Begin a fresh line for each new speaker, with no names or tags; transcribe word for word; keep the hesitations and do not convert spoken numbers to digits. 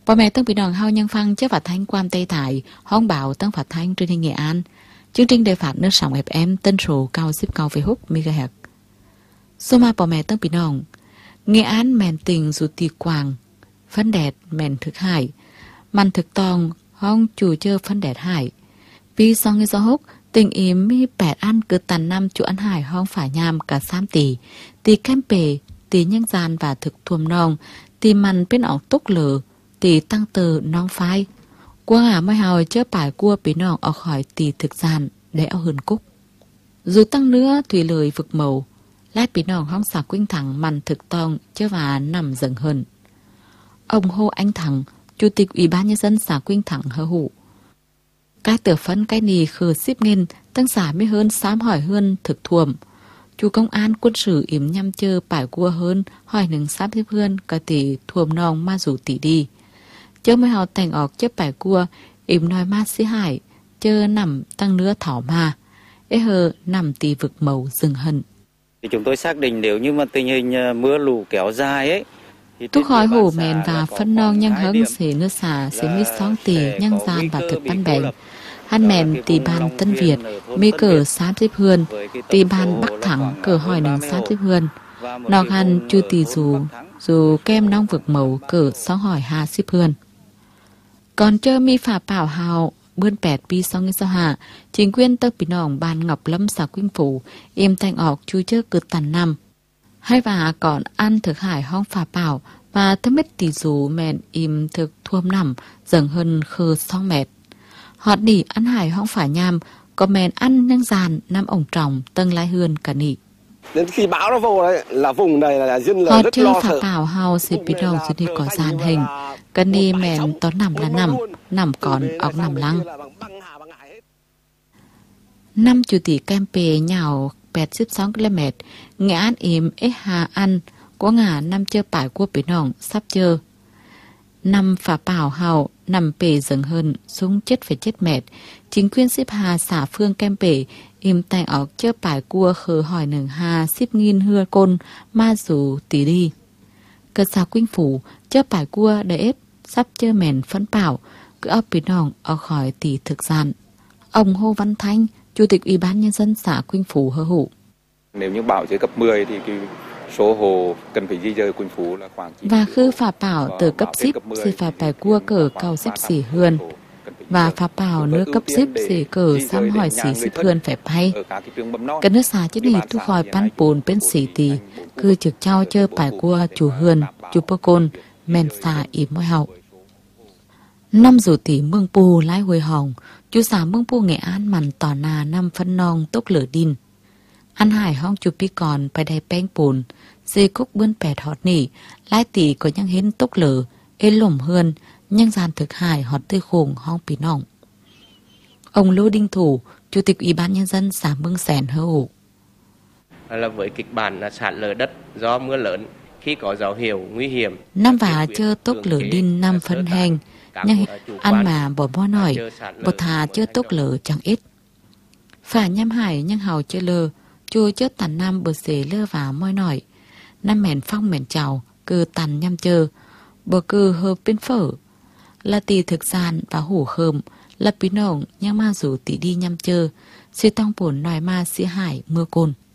Bố mẹ Tân Bị Đòn hao nhân phăng chế phát thanh quan Tây Thải, hóng bảo Tân Phát thanh truyền hình Nghệ An. Chương trình đề phát nước sóng ép em tân số cao ship cao về hút megahertz. Số mà bố mẹ Tân Bị Đòn, Nghệ An mẹn tình dù tì quàng, phân đẹp mẹn thực hải, màn thực tòng hong chủ chơ phân đẹp hải. Vì sau nghe gió hút, tình ý mi bẹt ăn cứ tàn năm chủ ăn hải hong phải nham cả sam tỷ, tì kem bề, tì nhân gian và thực thuồm nòng, tì màn bên ọc túc lửa, tì tăng từ nong phai. Qua ngả mới hào chớ bài cua bí nòng ở khỏi tì thực gian để ao hườn cúc. Dù tăng nữa tùy lời vực màu, lát bí nòng hong xả quynh thẳng màn thực tòng chớ và nằm dần hơn. Ông Hô Anh Thẳng, Chủ tịch Ủy ban Nhân dân xã Quynh Thẳng hơ hụ. Cái tờ phân cái nì khờ xếp nghiên tăng xả mới hơn xám hỏi hơn thực thuồm. Chú công an quân sự yếm nhăm chơ bài cua hơn hỏi nâng xám xếp hơn cả tỷ thuồm nòng ma rủ tỷ đi. Chớ mới họ thành ọc chớ bài cua yếm nói ma xí hải chơ nằm tăng nữa thảo ma. Ê hờ nằm tỷ vực màu rừng hận.
Thì chúng tôi xác định nếu như mà tình hình mưa lũ kéo dài ấy,
Túc hỏi hổ mèn và phân non nhân hứng xế nước xả xế mít sóng tì nhân gian và thực ban bèn. Hắn mèn tì bàn Tân Việt, mê cờ xám xếp hươn, tì bàn Bắc Thẳng cờ hỏi nâng xám xếp hươn. Nọc hẳn chư tì dù, dù kem nong vực màu cờ sóng hỏi hà xếp hươn. Còn chơ mi phà bảo hào, bươn bẹt bi song nghe sao hạ, chính quyền Tân Bị Nòng bàn Ngọc Lâm xã Quynh Phủ, im thanh ọc chui chơ cực tàn năm. Hai và còn ăn thực hải hong phà bảo và thơm mít tỷ dù mẹn im thực thuôm nằm dần hơn khờ song mẹt. Họ nỉ ăn hải hong phả nham, có mẹn ăn nâng giàn năm ổng trọng tân lái hươn cả nỉ.
Đến khi bão nó vô đấy là vùng này là dân là
họ
rất
chưa
lo
phà
sợ.
bảo hao xịt bị đầu dưới đi có giàn hình. Cả nỉ mẹn tó nằm là nằm, nằm còn ọc nằm lăng. Năm chủ tỷ kem pê nhào bẹt xếp sáu ki lô mét, Nghệ An im ế hà ăn, có ngả năm chơ bài của Bị Nòng sắp chơ. Năm phá bảo hào, nằm bể dần hơn, xuống chết phải chết mệt. Chính quyền xếp hà xả phương kem bể, im tay ọc chơ bài cua khờ hỏi nừng hà xếp nghìn hưa côn, ma dù tí đi. Cơ xã Quynh Phủ, chơ bài cua để ếp, sắp chơ mền phân bảo, cứ ấp Bị Nòng ở khỏi tỷ thực gian. Ông Hồ Văn Thanh, Chủ tịch Ủy ban Nhân dân xã Quynh Phủ hơ hụ.
Nếu như bão dưới cấp mười thì cái số hồ cần phải di dời Quynh Phủ là khoảng
và khư phà bảo từ cấp ship sẽ phải bài cua cờ cầu ship xỉ hươn và phà bảo nước cấp ship sẽ cờ xăm hỏi xỉ ship hươn phải bay cái nước xà chứ đi thu khỏi pan bồn bên xỉ tì cứ trực trao chơi bài cua chủ hươn chủ bơ côn men xà ỉ môi hậu năm dù tỷ mương pù lái hồi hỏng chú xã mương pù Nghệ An mặn tỏ nà năm phân nong tốc lửa đin ăn hải hong chụp pi còn phải đầy beng bùn dê cúc bươn bẹt họt nỉ lái tỷ có nhang hến tốc lửa ê lủng hươn nhân gian thực hải họt tươi khủng hong Bị Nòng. Ông Lô Đinh Thủ, Chủ tịch Ủy ban Nhân dân xã Mương Sèn hơ hụ.
Là với kịch bản là sạt lở đất do mưa lớn khi có dấu hiệu nguy hiểm.
Năm và chơ tốc lửa đin năm phân hành nhưng ăn mà bỏ bó nổi bỏ thà chơ tốc lửa chẳng ít. Phả nhâm hải nhưng hào chơ lơ chua chớ tàn năm bờ xế lơ vào môi nổi. Năm mẹn phong mẹn chào, cư tàn nhâm chơ, bờ cư hợp bên phở. Là tì thực gian và hủ khơm, là Bị Nòng nhưng mà dù tì đi nhâm chơ, suy tông bổn nòi ma sĩ hải mưa côn.